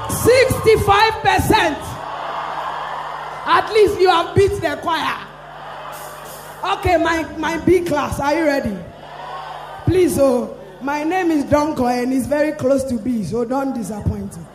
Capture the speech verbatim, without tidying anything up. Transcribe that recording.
sixty-five percent. At least you have beat the choir. Okay, my, my B class, are you ready? Please, oh, my name is Donko and it's very close to B, so don't disappoint me.